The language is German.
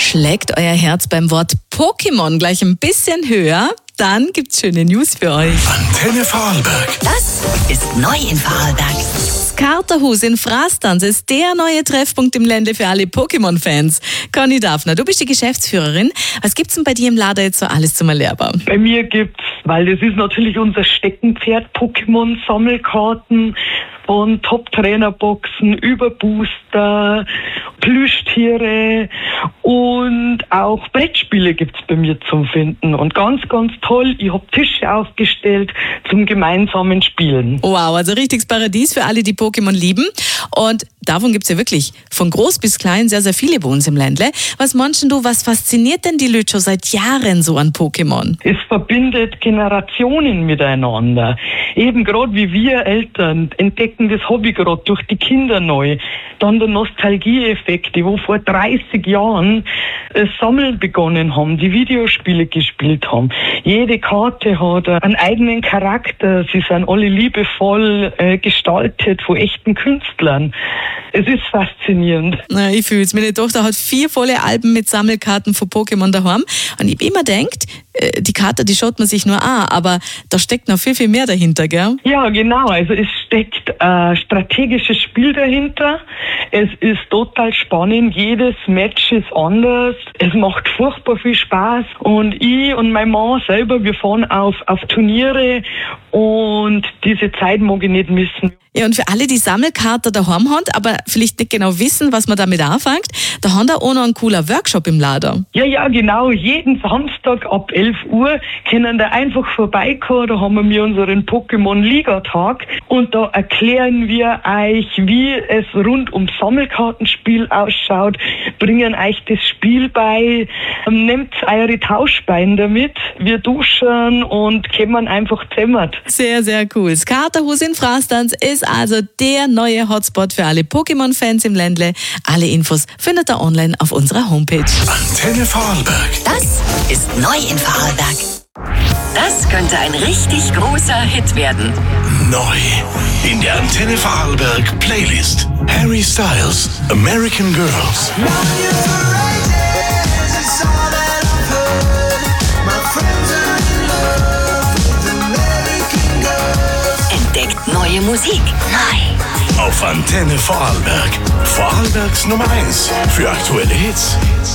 Schlägt euer Herz beim Wort Pokémon gleich ein bisschen höher? Dann gibt's schöne News für euch. Antenne Vorarlberg. Das ist neu in Vorarlberg. Das Katerhus in Frastanz ist der neue Treffpunkt im Ländle für alle Pokémon-Fans. Conny Daffner, du bist die Geschäftsführerin. Was gibt's denn bei dir im Lader jetzt so alles zum Erlernen? Bei mir gibt's, weil das ist natürlich unser Steckenpferd, Pokémon-Sammelkarten von Top-Trainer-Boxen über Booster, Plüschtiere und auch Brettspiele gibt's bei mir zum Finden. Und ganz, ganz toll, ich hab Tische aufgestellt zum gemeinsamen Spielen. Wow, also richtiges Paradies für alle, die Pokémon lieben. Und davon gibt's ja wirklich von groß bis klein sehr, sehr viele bei uns im Ländle. Was meinst du, was fasziniert denn die Leute schon seit Jahren so an Pokémon? Es verbindet Generationen miteinander. Eben gerade wie wir Eltern entdecken das Hobby gerade durch die Kinder neu. Dann der Nostalgieeffekt, die wo vor 30 Jahren das Sammeln begonnen haben, die Videospiele gespielt haben. Jede Karte hat einen eigenen Charakter. Sie sind alle liebevoll gestaltet von echten Künstlern. Es ist faszinierend. Na, ich fühl's. Meine Tochter hat 4 volle Alben mit Sammelkarten von Pokémon daheim. Und ich hab immer gedacht, die Karte, die schaut man sich nur an, aber da steckt noch viel, viel mehr dahinter, gell? Ja, genau. Also es steckt ein strategisches Spiel dahinter. Es ist total spannend. Jedes Match ist anders. Es macht furchtbar viel Spaß. Und ich und mein Mann selber, wir fahren auf Turniere und diese Zeit mag ich nicht missen. Ja, und für alle, die Sammelkarten daheim haben, aber vielleicht nicht genau wissen, was man damit anfängt, da haben wir auch noch einen cooler Workshop im Lader. Ja, genau. Jeden Samstag ab 11 Uhr können da einfach vorbeikommen. Da haben wir unseren Pokémon-Liga-Tag und da erklären wir euch, wie es rund ums Sammelkartenspiel ausschaut, bringen euch das Spiel bei, nehmt eure Tauschbeine damit, wir duschen und kommen einfach zusammen. Sehr, sehr cool. Das Katerhus in Frastanz ist also der neue Hotspot für alle Pokémon-Fans im Ländle. Alle Infos findet ihr online auf unserer Homepage. Antenne Vorarlberg. Das ist neu in Vorarlberg. Das könnte ein richtig großer Hit werden. Neu in der Antenne Vorarlberg Playlist. Harry Styles, American Girls. Entdeckt neue Musik. Neu. Auf Antenne Vorarlberg. Vorarlbergs Nummer 1 für aktuelle Hits.